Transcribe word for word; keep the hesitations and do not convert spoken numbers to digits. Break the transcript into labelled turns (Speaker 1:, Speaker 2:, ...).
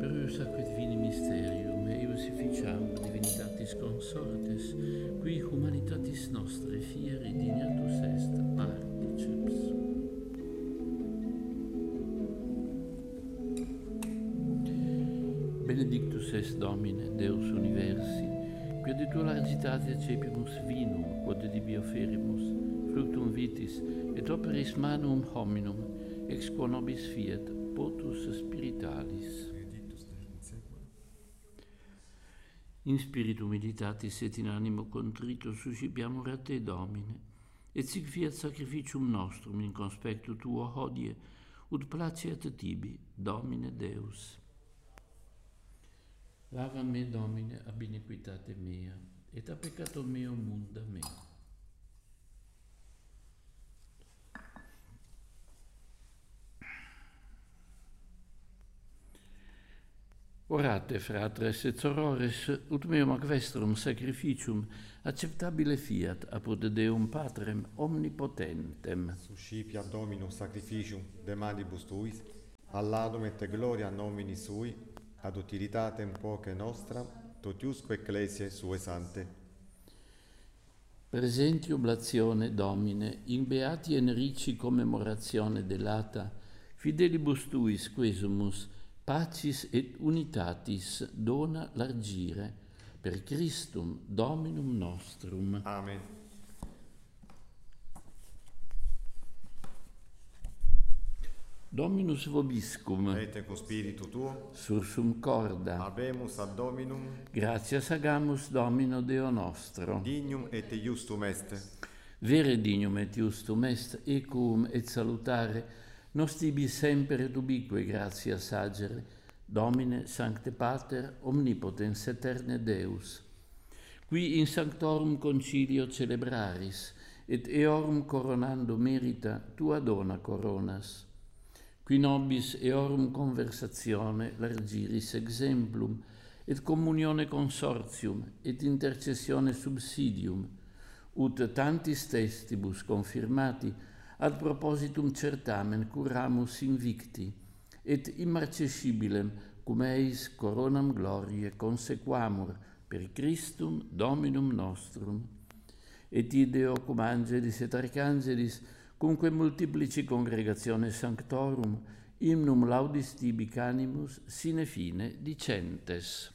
Speaker 1: per ius aquet vini mysterium, eius efficiam divinitatis consortes, qui humanitatis nostre fieri dignatus est particeps. Benedictus est Domine, Deus universi, quia de tua largitate accepimus vinum, quod dibi offerimus, fructum vitis, et operis manum hominum, ex quo nobis fiat, potus spiritualis. In spiritu meditatis et in animo contrito suscipiamur a te, Domine, et sic fiat sacrificium nostrum in conspectu tuo hodie, ut placeat tibi, Domine Deus. Lava me, Domine, ab iniquitate mea, et a peccato meo munda me. Orate, fratres et sorores, ut meum ac vestrum sacrificium acceptabile fiat apud Deum Patrem omnipotentem.
Speaker 2: Suscipia Dominum sacrificium de manibus tuis, alladum et gloria nomini sui, ad utilitatem poche nostra, totiusque ecclesiae sue sante.
Speaker 1: Presenti oblatione, Domine, in beati enrici commemorazione delata, fidelibus tuis quesumus, pacis et unitatis dona largire, per Christum Dominum nostrum.
Speaker 2: Amen.
Speaker 1: Dominus vobiscum,
Speaker 2: Et con spiritu tuo,
Speaker 1: sursum corda,
Speaker 2: habemus ad Dominum,
Speaker 1: gratias agamus Domino Deo nostro.
Speaker 2: dignum et iustum est.
Speaker 1: Vere dignum et justum est, equum et salutare, nos tibi semper et ubique gratias agere, Domine Sancte Pater, omnipotens eterne Deus, qui in sanctorum concilio celebraris, et eorum coronando merita tua dona coronas, qui nobis eorum conversatione largiris exemplum, et communione consortium, et intercessione subsidium, ut tantis testibus confirmati ad propositum certamen curamus invicti, et immarcescibilem cum eis coronam gloriae consequamur per Christum Dominum nostrum. Et ideo cum angelis et arcangelis, cumque multiplici congregatione sanctorum, hymnum laudis tibi canimus sine fine dicentes.